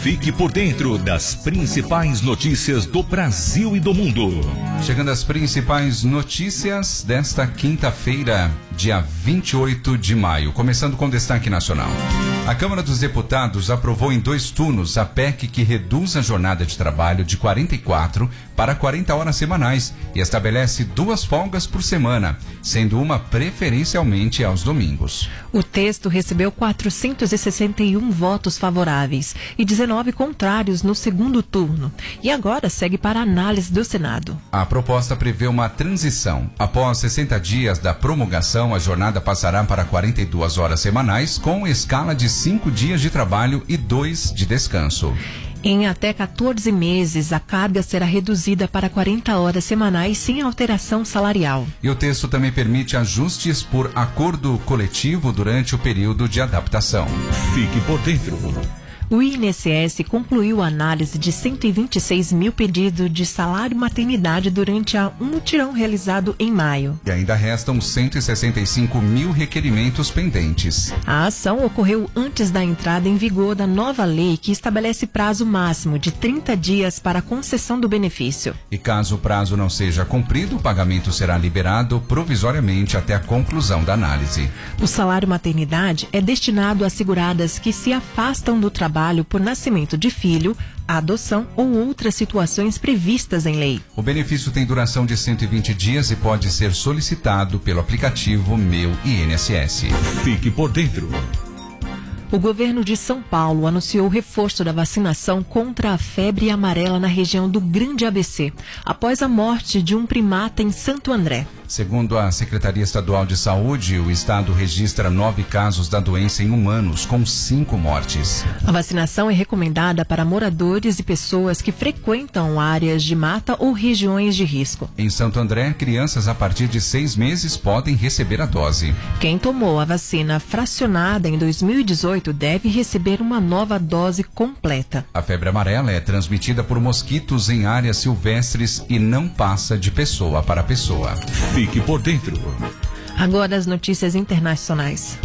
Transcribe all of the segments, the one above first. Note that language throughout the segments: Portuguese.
Fique por dentro das principais notícias do Brasil e do mundo. Chegando às principais notícias desta quinta-feira, dia 28 de maio. Começando com destaque nacional. A Câmara dos Deputados aprovou em 2 turnos a PEC que reduz a jornada de trabalho de 44 para 40 horas semanais e estabelece 2 folgas por semana, sendo uma preferencialmente aos domingos. O texto recebeu 461 votos favoráveis e 19 contrários no segundo turno e agora segue para análise do Senado. A proposta prevê uma transição. Após 60 dias da promulgação, a jornada passará para 42 horas semanais com escala de 5 dias de trabalho e 2 de descanso. Em até 14 meses, a carga será reduzida para 40 horas semanais sem alteração salarial. E o texto também permite ajustes por acordo coletivo durante o período de adaptação. Fique por dentro. O INSS concluiu a análise de 126 mil pedidos de salário maternidade durante um mutirão realizado em maio. E ainda restam 165 mil requerimentos pendentes. A ação ocorreu antes da entrada em vigor da nova lei que estabelece prazo máximo de 30 dias para a concessão do benefício. E caso o prazo não seja cumprido, o pagamento será liberado provisoriamente até a conclusão da análise. O salário maternidade é destinado a seguradas que se afastam do trabalho por nascimento de filho, adoção ou outras situações previstas em lei. O benefício tem duração de 120 dias e pode ser solicitado pelo aplicativo Meu INSS. Fique por dentro. O governo de São Paulo anunciou o reforço da vacinação contra a febre amarela na região do Grande ABC, após a morte de um primata em Santo André. Segundo a Secretaria Estadual de Saúde, o estado registra 9 casos da doença em humanos, com 5 mortes. A vacinação é recomendada para moradores e pessoas que frequentam áreas de mata ou regiões de risco. Em Santo André, crianças a partir de 6 meses podem receber a dose. Quem tomou a vacina fracionada em 2018 deve receber uma nova dose completa. A febre amarela é transmitida por mosquitos em áreas silvestres e não passa de pessoa para pessoa. Fique por dentro. Agora as notícias internacionais.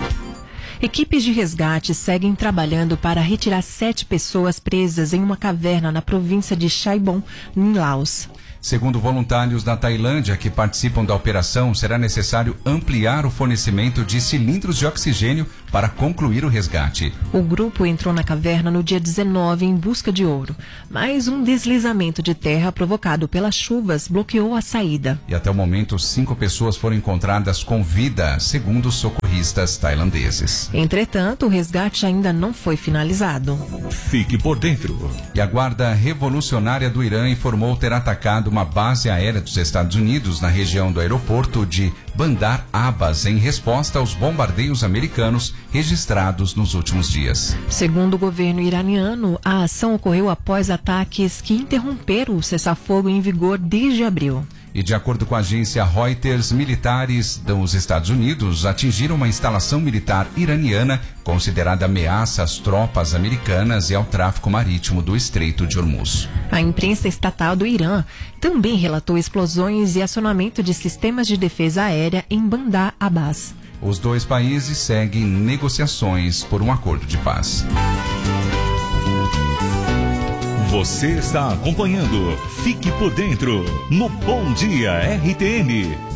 Equipes de resgate seguem trabalhando para retirar 7 pessoas presas em uma caverna na província de Chaibon, em Laos. Segundo voluntários da Tailândia que participam da operação, será necessário ampliar o fornecimento de cilindros de oxigênio para concluir o resgate. O grupo entrou na caverna no dia 19 em busca de ouro, mas um deslizamento de terra provocado pelas chuvas bloqueou a saída. E até o momento, 5 pessoas foram encontradas com vida, segundo os socorristas tailandeses. Entretanto, o resgate ainda não foi finalizado. Fique por dentro. E a Guarda Revolucionária do Irã informou ter atacado uma base aérea dos Estados Unidos na região do aeroporto de Bandar Abbas em resposta aos bombardeios americanos registrados nos últimos dias. Segundo o governo iraniano, a ação ocorreu após ataques que interromperam o cessar-fogo em vigor desde abril. E de acordo com a agência Reuters, militares dos Estados Unidos atingiram uma instalação militar iraniana considerada ameaça às tropas americanas e ao tráfico marítimo do Estreito de Hormuz. A imprensa estatal do Irã também relatou explosões e acionamento de sistemas de defesa aérea em Bandar Abbas. Os 2 países seguem negociações por um acordo de paz. Você está acompanhando Fique por Dentro no Bom Dia RTM.